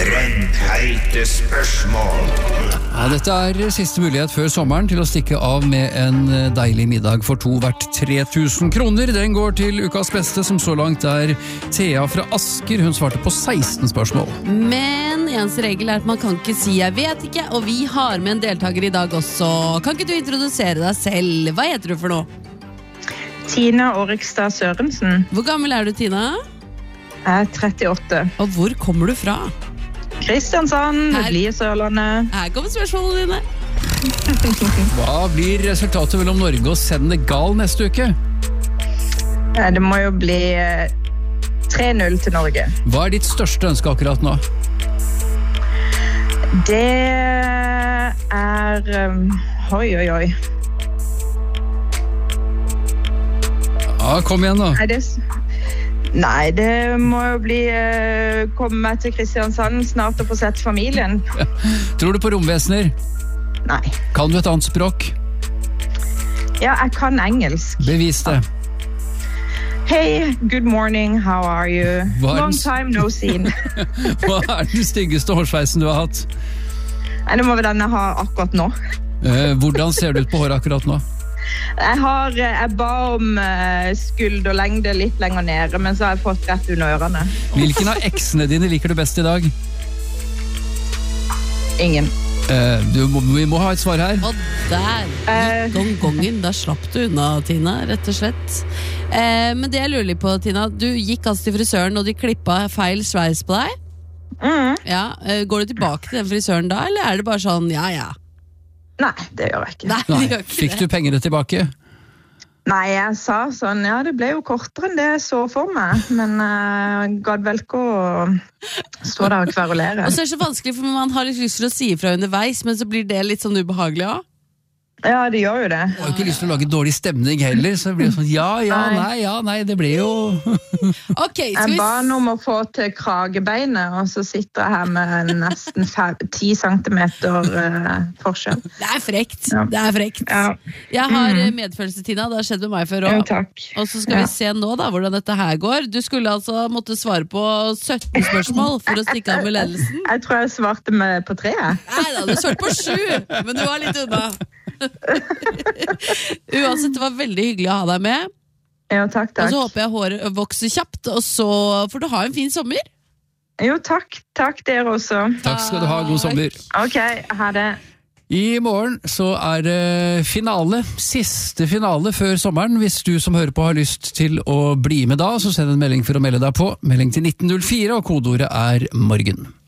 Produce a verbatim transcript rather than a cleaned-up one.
Brennheite spørsmål. Ja, dette er siste mulighet før sommeren til å stikke av med en deilig middag for to verdt tre tusen kroner. Den går til ukas beste, som så langt er Thea fra Asker. Hun svarte på seksten spørsmål. Men eneste regel er at man kan ikke si jeg vet ikke, og vi har med en deltaker i dag også. Kan ikke du introdusere deg selv? Hva heter du for noe? Tina Årikstad Sørensen. Hvor gammel er du, Tina? Jeg er trettiåtte. Og hvor kommer du fra? Kristiansand, Her. blir Sørlandet. Her kommer spørsmålene dine. Hva blir resultatet mellom Norge og Senegal neste uke? Det må jo bli tre null til Norge. Hva er ditt største ønske akkurat nå? Det er... Um, oi, oi, oi. Ja, kom igjen da. Nei, det, nei, det må jo bli uh, komme meg til Kristiansand snart og få sett familien. Ja. Tror du på romvesener? Nei. Kan du et annet språk? Ja, jeg kan engelsk. Bevis det. Hey, good morning, how are you? Hva er Long den- time no seen. Hva er den styggeste hårsveisen du har hatt? Nei, det må vel denne ha akkurat nå. Eh, hvordan ser du ut på håret akkurat nå? Jeg, har, jeg ba om uh, skulderlengde litt lenger nede, men så har jeg fått rett under ørene. Hvilken av eksene dine liker du best i dag? Ingen. Eh, du må, vi må ha et svar her. Og der gikk gongongen. Da slapp du unna, Tina, rett og slett. Eh, men det jeg lurer litt på, Tina, du gikk altså til frisøren og de klippa feil sveis på deg. Mm. Ja, eh, går du tilbake til den frisøren da, eller er det bare sånn, ja, ja? Nei, det gjør jeg ikke. Nei, Nei. det gjør ikke Fikk det. du pengene tilbake? Nei, jeg sa sånn, ja, det ble jo kortere enn det jeg så for meg, men jeg uh, gadd vel ikke å stå der og kverulere. Og så er det så vanskelig, for man har litt lyst til å si ifra underveis, men så blir det litt sånn ubehagelig også. Ja, det gjør jo det. Jeg har jo ikke lyst til å lage dårlig stemning heller, så det blir sånn, ja, ja, Nei. nei, ja, nei, det ble jo... Ok, skal Jeg vi... ba om å få til kragebeinet, og så sitter jeg her med nesten ti centimeter uh, forskjell. Det er frekt, Ja. det er frekt. Ja. Jeg har eh, medfølelse, Tina, det har skjedd med meg før Jo, også. takk. Og så skal Ja. vi se nå da, hvordan dette her går. Du skulle altså måtte svare på sytten spørsmål for å stikke av med ledelsen. Jeg tror jeg svarte med på tre. Nei da, du svarte på sju, men du var litt unna. Uansett, det var veldig hyggelig å ha deg med. Jo, takk, Og takk. så håper jeg håret vokser kjapt, og så får du ha en fin sommer. Jo, takk. Takk dere også. Takk skal du ha, god sommer. Ok, ha det. I morgen så er det finale, siste finale før sommeren. Hvis du som hører på har lyst til å bli med da, så send en melding for å melde deg på. Melding til nitten null fire, og kodeordet er morgen.